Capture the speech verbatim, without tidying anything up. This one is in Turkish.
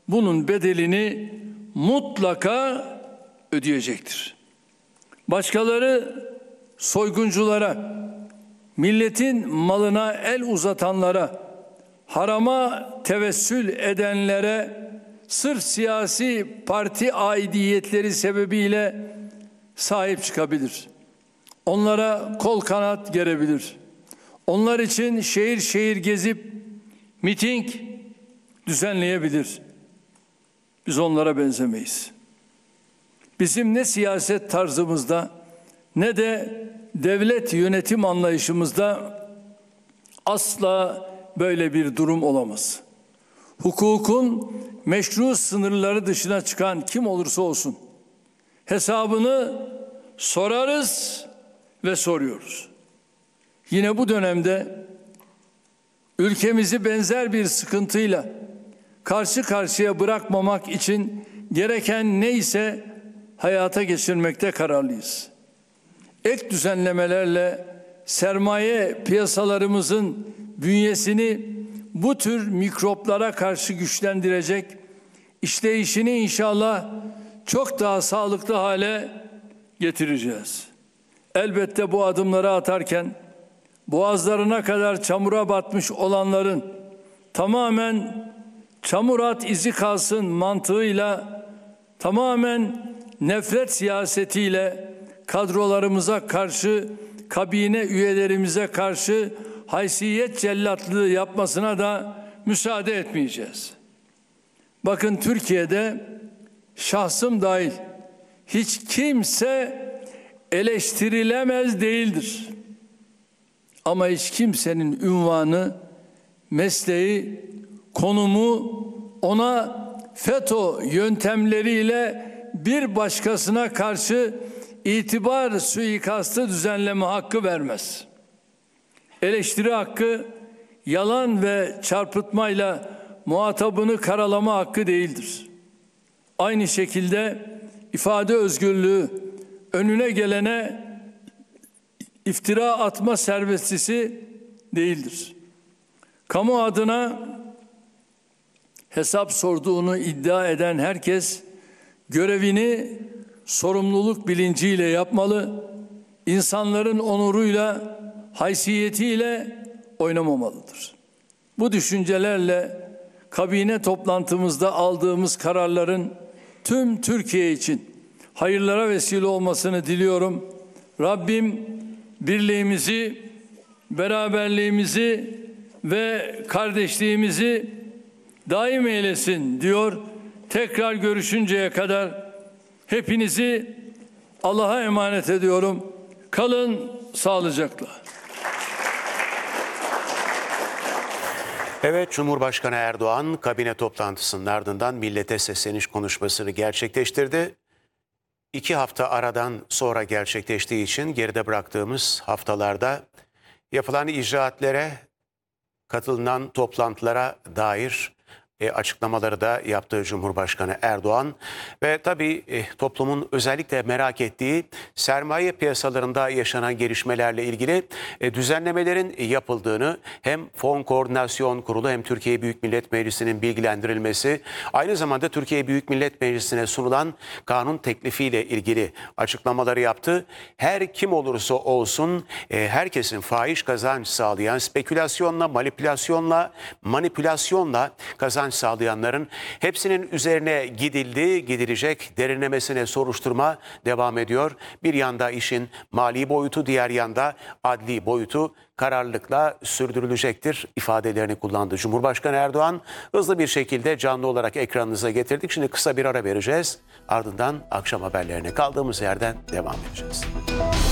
bunun bedelini mutlaka ödeyecektir. Başkaları soygunculara, milletin malına el uzatanlara, harama tevessül edenlere sırf siyasi parti aidiyetleri sebebiyle sahip çıkabilir. Onlara kol kanat gerebilir. Onlar için şehir şehir gezip miting düzenleyebilir. Biz onlara benzemeyiz. Bizim ne siyaset tarzımızda ne de devlet yönetim anlayışımızda asla böyle bir durum olamaz. Hukukun meşru sınırları dışına çıkan kim olursa olsun hesabını sorarız ve soruyoruz. Yine bu dönemde ülkemizi benzer bir sıkıntıyla karşı karşıya bırakmamak için gereken neyse hayata geçirmekte kararlıyız. Ek düzenlemelerle sermaye piyasalarımızın bünyesini bu tür mikroplara karşı güçlendirecek, işleyişini inşallah çok daha sağlıklı hale getireceğiz. Elbette bu adımları atarken boğazlarına kadar çamura batmış olanların tamamen çamur at izi kalsın mantığıyla, tamamen nefret siyasetiyle kadrolarımıza karşı, kabine üyelerimize karşı haysiyet cellatlığı yapmasına da müsaade etmeyeceğiz. Bakın, Türkiye'de şahsım dahil hiç kimse eleştirilemez değildir. Ama hiç kimsenin ünvanı, mesleği, konumu ona FETÖ yöntemleriyle bir başkasına karşı itibar suikastı düzenleme hakkı vermez. Eleştiri hakkı yalan ve çarpıtmayla muhatabını karalama hakkı değildir. Aynı şekilde ifade özgürlüğü, önüne gelene iftira atma serbestisi değildir. Kamu adına hesap sorduğunu iddia eden herkes görevini sorumluluk bilinciyle yapmalı, insanların onuruyla, haysiyetiyle oynamamalıdır. Bu düşüncelerle kabine toplantımızda aldığımız kararların tüm Türkiye için hayırlara vesile olmasını diliyorum. Rabbim birliğimizi, beraberliğimizi ve kardeşliğimizi daim eylesin diyor. Tekrar görüşünceye kadar hepinizi Allah'a emanet ediyorum. Kalın sağlıcakla. Evet, Cumhurbaşkanı Erdoğan kabine toplantısının ardından millete sesleniş konuşmasını gerçekleştirdi. İki hafta aradan sonra gerçekleştiği için geride bıraktığımız haftalarda yapılan icraatlere, katılınan toplantılara dair E, açıklamaları da yaptığı Cumhurbaşkanı Erdoğan ve tabii e, toplumun özellikle merak ettiği sermaye piyasalarında yaşanan gelişmelerle ilgili e, düzenlemelerin yapıldığını, hem Fon Koordinasyon Kurulu hem Türkiye Büyük Millet Meclisi'nin bilgilendirilmesi, aynı zamanda Türkiye Büyük Millet Meclisi'ne sunulan kanun teklifiyle ilgili açıklamaları yaptı. Her kim olursa olsun e, herkesin fahiş kazanç sağlayan, spekülasyonla, manipülasyonla, manipülasyonla kazanç sağlayanların hepsinin üzerine gidildi, gidilecek, derinlemesine soruşturma devam ediyor. Bir yanda işin mali boyutu, diğer yanda adli boyutu kararlılıkla sürdürülecektir ifadelerini kullandı Cumhurbaşkanı Erdoğan. Hızlı bir şekilde canlı olarak ekranınıza getirdik. Şimdi kısa bir ara vereceğiz. Ardından akşam haberlerine kaldığımız yerden devam edeceğiz.